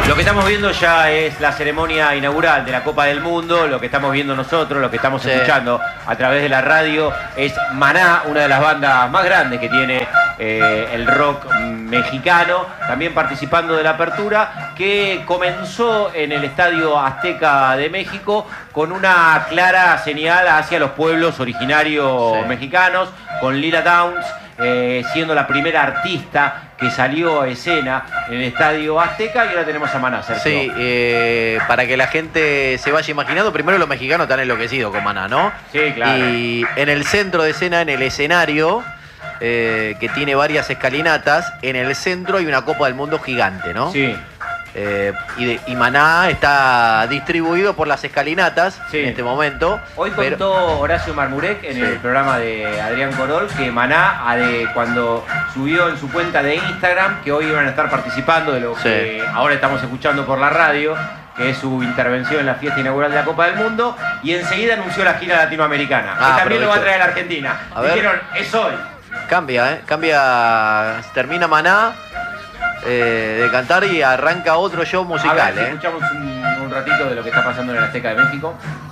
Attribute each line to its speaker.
Speaker 1: Lo que estamos viendo ya es la ceremonia inaugural de la Copa del Mundo. Lo que estamos viendo nosotros, lo que estamos escuchando a través de la radio es Maná, una de las bandas más grandes que tiene el rock mexicano, también participando de la apertura, que comenzó en el Estadio Azteca de México con una clara señal hacia los pueblos originarios mexicanos, con Lila Downs siendo la primera artista que salió a escena en el Estadio Azteca, y ahora tenemos a Maná. Sergio.
Speaker 2: Sí, para que la gente se vaya imaginando, primero los mexicanos están enloquecidos con Maná, ¿no?
Speaker 1: Sí, claro.
Speaker 2: Y en el centro de escena, en el escenario, que tiene varias escalinatas, en el centro hay una Copa del Mundo gigante, ¿no?
Speaker 1: Sí.
Speaker 2: Y Maná está distribuido por las escalinatas en este momento.
Speaker 1: Hoy contó Horacio Marmurek en el programa de Adrián Corol que Maná, cuando subió en su cuenta de Instagram, que hoy iban a estar participando de lo que ahora estamos escuchando por la radio, que es su intervención en la fiesta inaugural de la Copa del Mundo, y enseguida anunció la gira latinoamericana, que también lo va a traer a la Argentina. Dijeron, es hoy.
Speaker 2: Cambia, termina Maná de cantar y arranca otro show musical.
Speaker 1: A ver, escuchamos un ratito de lo que está pasando en el Azteca de México.